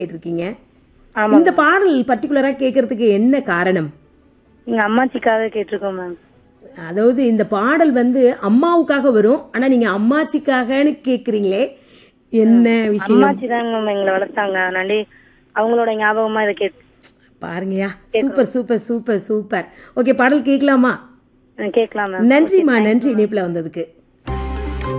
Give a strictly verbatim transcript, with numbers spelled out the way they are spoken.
இருக்கீங்க. ஆமா இந்த பாடல் பர்டிகுலரா கேட்கறதுக்கு என்ன காரணம்? எங்க அம்மாச்சிக்காக கேட்டிருக்கோம் மேம். அதாவது இந்த பாடல் வந்து அம்மாவுக்காக வரும், ஆனா நீங்க அம்மாச்சிக்காகன்னு கேக்குறீங்களே, என்ன விஷயம்? அம்மாச்சி தாங்க மேம் எங்களை வளர்த்தாங்க, அதனாலே அவங்களோட ஞாபகமா இதை கேட்டு பாருங்கயா, super super super super. Okay, பாடல் கேட்கலாமா? கேட்கலாம் மேம். நன்றிம்மா, நன்றி இணைப்புல வந்ததுக்கு.